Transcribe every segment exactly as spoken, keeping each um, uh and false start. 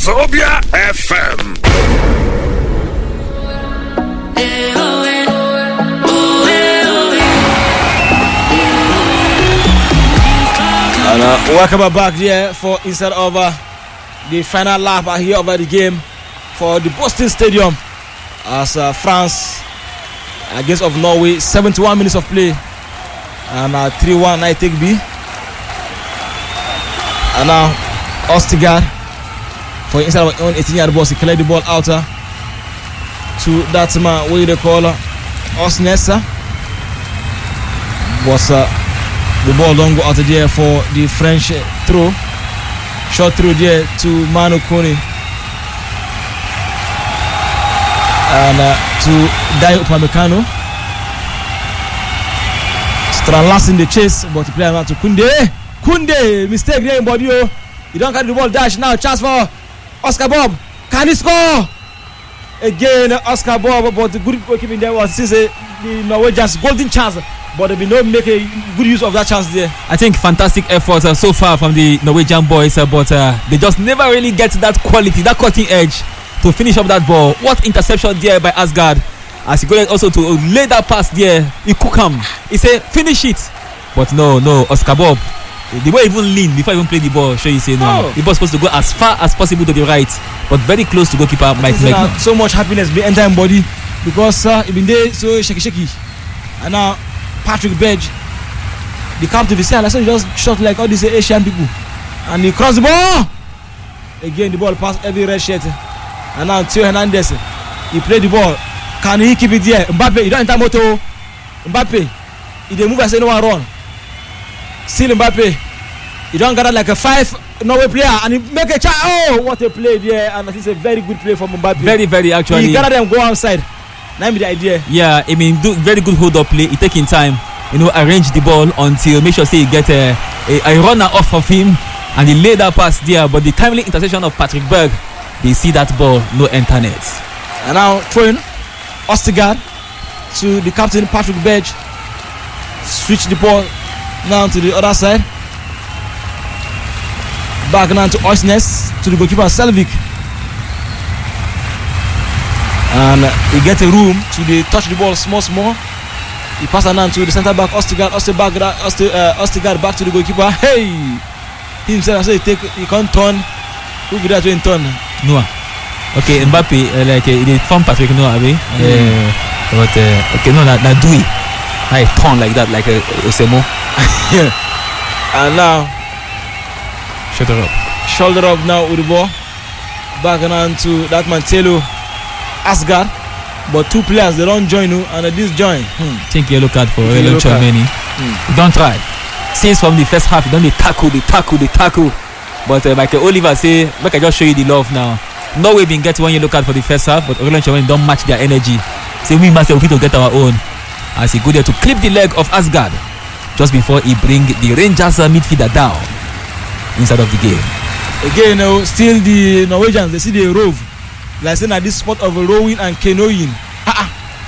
Wazobia F M. And uh, welcome back here for inside over the final lap here over the game for the Boston Stadium as uh, France against of Norway. seventy-one minutes of play and uh, three one I take B. And now Ostigard for inside of own eighteen yard box. He cleared the ball out uh, to that man where they call uh, Osnessa. Was uh, the ball don't go out there for the French throw. Short through there to Manu Kone. And uh, to Dayo Upamecano. Stranlas in the chase, but the player now to Kunde. Kunde, mistake there in body. You don't carry the ball dash now. Chance for Oscar Bob. Can he score? Again, Oscar Bob, but the good goalkeeping there was since uh, the Norwegians golden chance. But they will not make a good use of that chance there. I think fantastic effort uh, so far from the Norwegian boys, uh, but uh, they just never really get that quality, that cutting edge to finish up that ball. What interception there by Asgard, as he got also to lay that pass there. He could come. He said finish it, but no, no. Oscar Bob, the way he even lean before he even play the ball, sure he say no. Oh. The ball supposed to go as far as possible to the right, but very close to goalkeeper Mike Megna. So much happiness be entire body because uh, even there so shaky shaky, and now. Patrick Berge, the captain, he said, I said he just shot like all these Asian people, and he crossed the ball. Again, the ball passed every red shirt, and now Theo Hernandez, he played the ball. Can he keep it there? Mbappe, he don't enter moto. Mbappe, he didn't move as anyone run. Still Mbappe, he don't gather like a five Norway player, and he make a chance. Oh, what a play there! And it's a very good play from Mbappe. Very, very actually. He gather them go outside. Now the idea. Yeah, I mean, do very good hold up play. He taking time, you know, arrange the ball until make sure say he get a, a, a runner off of him, and he laid that pass there. But the timely interception of Patrick Berg, they see that ball no enter net. And now throwing Ostigard to the captain Patrick Berg. Switch the ball now to the other side. Back now to Osnes to the goalkeeper Selvik. And he get a room to the touch the ball small small. He pass it on to the centre back Ostigard. Ostigard, uh, Ostigard back to the goalkeeper. Hey, he himself I say he take he can't turn. Who be that to turn? Noah. Okay, Mbappe uh, like uh, he form Patrick Noah, abi. Mm. Uh, but uh, okay, no, na na do it. I turn like that, like a uh, Osemo. Yeah. And now, shoulder up, shoulder up now with the ball. Back on to that man Telo. Asgard, but two players they don't join you and uh, this join. Hmm. Take yellow card for Elon Chouameni. Hmm. Don't try. Since from the first half, you don't they tackle, they tackle, they tackle. But uh, Michael Oliver say, make I just show you the love now. Norway been get one yellow card for the first half, but Elon Chouameni don't match their energy. Say we must have to get our own. As he go there to clip the leg of Asgard just before he bring the Rangers uh, midfielder down inside of the game. Again, uh, still the Norwegians they see the rove. Like saying at this spot of rowing and canoeing. Ah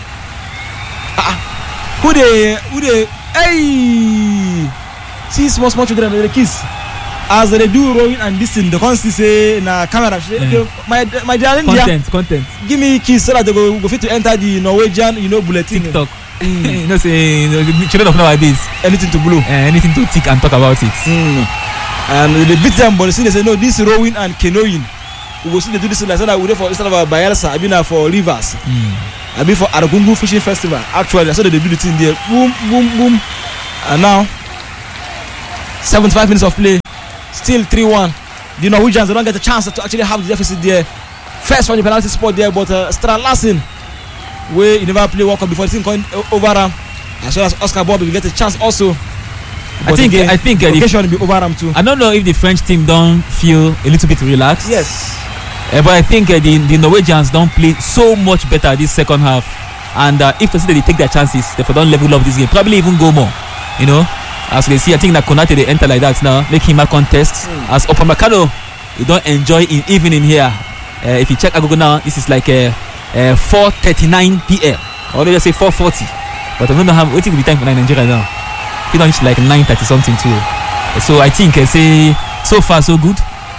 ah. Ah Who they? Who they? Hey! See small small children with the kids. As they do rowing and this thing, they can't say in a camera. Yeah. My my darling, content, yeah, content. Give me kids so that they go go fit to enter the Norwegian, you know, bulletin. TikTok. Mm. You know, say children of nowadays. Anything to blow. Uh, anything to tick and talk about it. Mm. And they beat them, but they say no, this rowing and canoeing. We will see they do this like that. We do for instead of Bayelsa, I mean for rivers. Mm. I mean for Aragungu Fishing Festival. Actually, that's what they do the thing there. Boom, boom, boom. And now, seventy-five minutes of play. Still three one. The Norwegians they don't get a chance to actually have the deficit there. First from the penalty spot there, but uh, Strand Larsen, where he never played World Cup before, the thing going over him. As well as Oscar Bob, will get a chance also. But I think again, I think uh, the, be over him too. I don't know if the French team don't feel a little bit relaxed. Yes. Uh, but I think uh, the, the Norwegians don't play so much better this second half, and uh, if they take their chances, they don't level up this game, probably even go more. You know, as they see, I think that Konate they enter like that now, make him a contest. Mm. As Upamecano, you don't enjoy in evening here. Uh, if you check Agogo now, this is like a, a four thirty-nine p m or they just say four forty. But I don't know how waiting will be time for Nigeria now. You don't reach like nine thirty something too. So I think uh, say so far so good.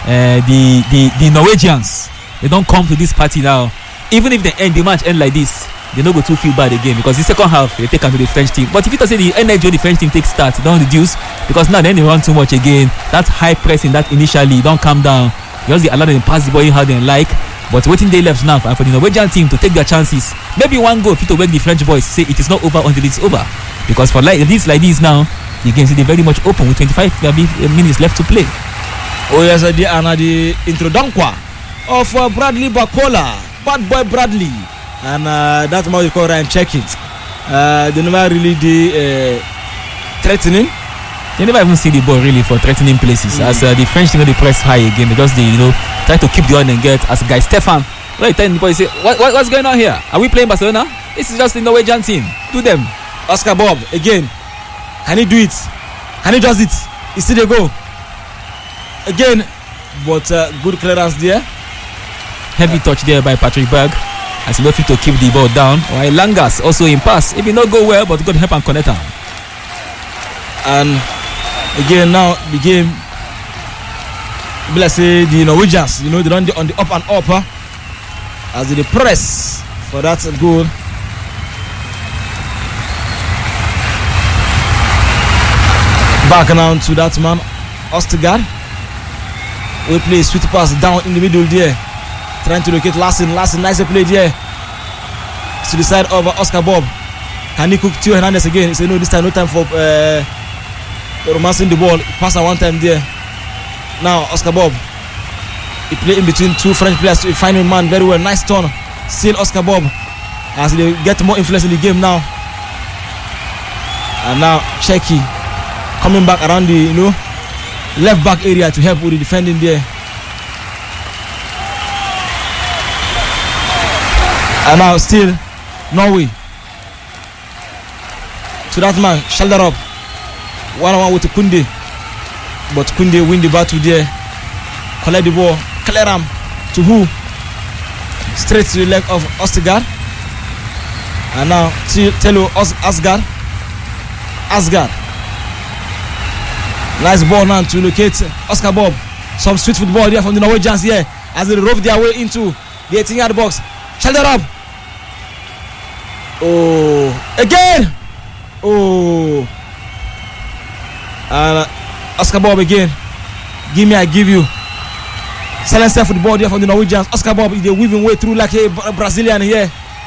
uh, the, the the Norwegians, they don't come to this party now. Even if they end the match end like this, they don't go too feel bad again, because the second half they take on to the French team. But if you say the energy of the French team takes start, it don't reduce, because now then they run too much again. That high pressing that initially don't calm down. Just they allow them to pass the ball how they like. But waiting they left now and for the Norwegian team to take their chances. Maybe one goal fit to wake the French boys say it is not over until it's over. Because for like this like this now, the game is very much open with twenty-five minutes left to play. Oh yes, the and the introdunkwa of uh, Bradley Bakola, bad boy Bradley, and uh, that's how you call Ryan Check-it. Uh, they never really the uh, threatening. They never even see the ball really for threatening places. Mm. As uh, the French team, you know, they press high again because they, you know, try to keep the on and get. As guy Stefan, right, telling the boy, say, what, what, what's going on here? Are we playing Barcelona? This is just the Norwegian team. Do them. Oscar Bob again. Can he do it? Can he just it? He still they go again, but uh, good clearance there. Heavy touch there by Patrick Berg, as he not fit to keep the ball down. While Langas also in pass. It did not go well, but good help and connect him. And again now the game, let's say the Norwegians, you know, they're on the, on the up and up huh? as they press for that goal. Back now to that man Ostergaard. We play a sweet pass down in the middle there, trying to locate Lassen. Lassen, nice play there to the side of Oscar Bob. Can he cook Theo Hernandez again? He said no, this time no time for uh, romancing the ball. Pass at one time there. Now Oscar Bob, he play in between two French players to find a man very well. Nice turn. Still Oscar Bob as they get more influence in the game now. And now Checky coming back around the, you know, left back area to help with the defending there. And now still Norway to that man, shoulder up, one on one with Kunde, but Kunde win the battle there. Collect the ball, clear him to who? Straight to the leg of Ostergaard. And now Telo Asgard. Asgard. Nice ball now to locate Oscar Bob. Some sweet football there from the Norwegians here as they rove their way into the eighteen yard box. Shoulder up. Oh, again. Oh, and uh, Oscar Bob again. Give me, I give you. Silence football there from the Norwegians. Oscar Bob is weaving way through like a Brazilian here,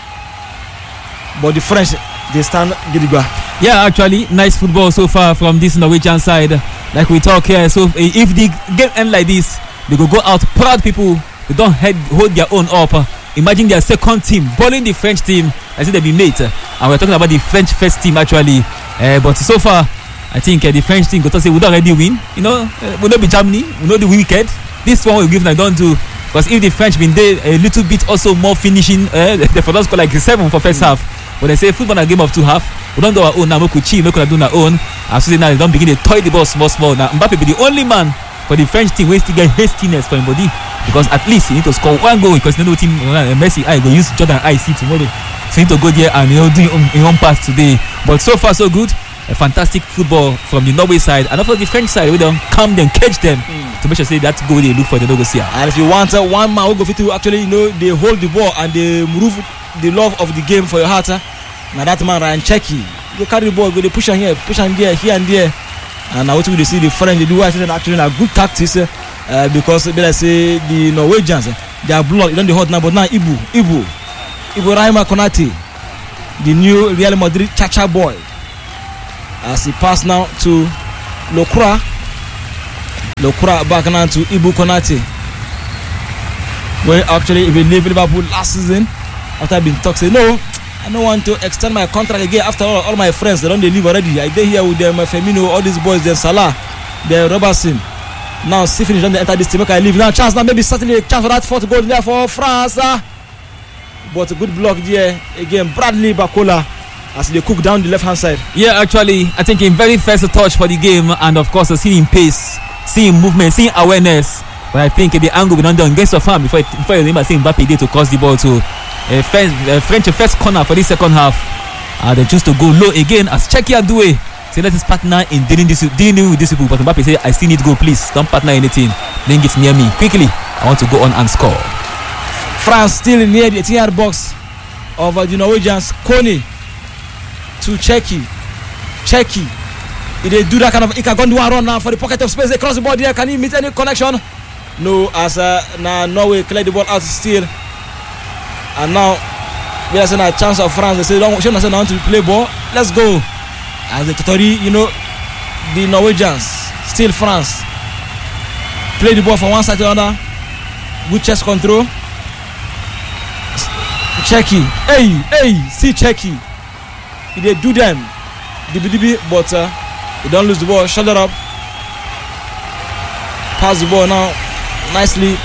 but the French they stand gidigba. Yeah, actually, nice football so far from this Norwegian side. Like we talk here, so if the game end like this, they go go out proud. People they don't head, hold their own up. Imagine their second team balling the French team. I think they'll be mate, uh, and we're talking about the French first team actually. Uh, but so far, I think uh, the French team got to say we don't already win. You know, uh, we don't be Germany, we know the wicked. This one we give them don't do. Because if the French been there a little bit also more finishing, uh, they for us score like seven for first mm. half. But they say football a game of two half. We don't do our own now. We could chill, we could do our own. As soon as now they don't begin to toy the ball small small. Now Mbappe be the only man for the French team, we still get hastiness for anybody, because at least he need to score one goal, because you know team uh, Messi I go use Jordan I C tomorrow, so he need to go there and you know do in one pass today. But so far so good, a fantastic football from the Norway side, and also the French side. We don't calm them, catch them mm. to make sure say that goal they look for the logo see. And if you want uh, one man who go fit to actually you know they hold the ball and they move the love of the game for your heart. Uh, now that man Ryan Checky, you carry the ball, go they push on here, push on there, here and there. And now what we see the French they do I think actually a good tactics uh, because let's say the Norwegians uh, their blood you don't the hot now, but now Ibu Ibu Ibu Raima Konate, the new Real Madrid Chacha boy, as he passed now to Lokura Lokura back now to Ibu Konate, where actually if he leave Liverpool last season after being talked say no, I don't want to extend my contract again. After all, all my friends, they don't they leave already. I dey here with them, Firmino, all these boys, them Salah, them Robertson. Now, see finish, don't they enter this team. Okay, I leave now. Chance now, maybe certainly a chance for that fourth goal there for France. Uh. But a good block there again. Bradley Bakola as they cook down the left hand side. Yeah, actually, I think in very first touch for the game, and of course, seeing pace, seeing movement, seeing awareness. But I think the angle we don't do against the farm before before you remember seeing Mbappe there to cross the ball to. Uh, French, uh, French first corner for this second half. Uh, they choose to go low again as Checky Adoué say let his partner in dealing this dealing with these people, but Mbappe say I still need goal, please don't partner anything, then get near me quickly, I want to go on and score. France still near the eighteen yard box of uh, the Norwegians. Kone to Cheki. Cheki. If they do that kind of, he can go do a run now for the pocket of space. They cross the ball there. Can he meet any connection? No, as uh, now Norway clear the ball out still. And now we are seeing a chance of France. They say don't show us want to play ball. Let's go. As the Totori, you know, the Norwegians still France play the ball from one side to another. Good chest control. Cheki, hey, hey, see Cheki. If they do them, D B D B, but uh, they don't lose the ball. Shut it up. Pass the ball now nicely.